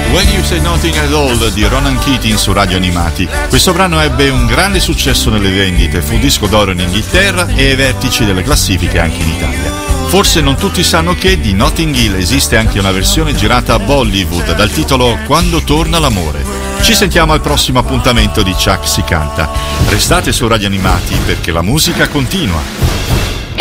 When You Say Nothing at All di Ronan Keating su Radio Animati. Questo brano ebbe un grande successo nelle vendite, fu disco d'oro in Inghilterra e ai vertici delle classifiche anche in Italia. Forse non tutti sanno che di Notting Hill esiste anche una versione girata a Bollywood dal titolo Quando torna l'amore. Ci sentiamo al prossimo appuntamento di Chuck si canta. Restate su Radio Animati perché la musica continua.